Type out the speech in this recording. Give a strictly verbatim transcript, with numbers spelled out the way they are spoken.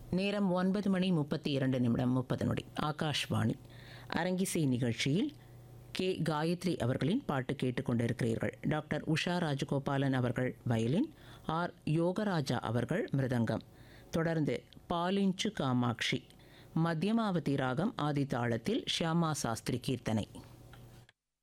நேரம் ஒன்பது மணி முப்பத்தி இரண்டு நிமிடம் முப்பது நொடி. ஆகாஷ்வாணி அரங்கிசை நிகழ்ச்சியில் கே காயத்ரி அவர்களின் பாட்டு கேட்டுக்கொண்டிருக்கிறீர்கள். டாக்டர் உஷா ராஜகோபாலன் அவர்கள் வயலின், ஆர் யோகராஜா அவர்கள் மிருதங்கம். தொடர்ந்து பாலிஞ்சு காமாட்சி மத்தியமாவதி ராகம் ஆதி தாளத்தில் ஷியாமா சாஸ்திரி கீர்த்தனை.